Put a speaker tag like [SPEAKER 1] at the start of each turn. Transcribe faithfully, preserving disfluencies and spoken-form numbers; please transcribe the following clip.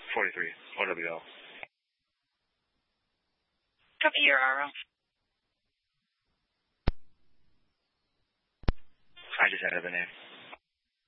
[SPEAKER 1] forty-three, O W L.
[SPEAKER 2] Copy your R O.
[SPEAKER 1] I just added the name.